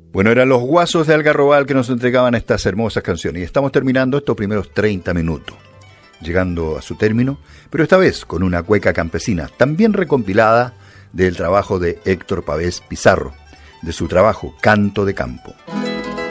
Bueno, eran los Guasos de Algarrobal que nos entregaban estas hermosas canciones. Y estamos terminando estos primeros 30 minutos, llegando a su término, pero esta vez con una cueca campesina, también recompilada del trabajo de Héctor Pavés Pizarro, de su trabajo Canto de Campo.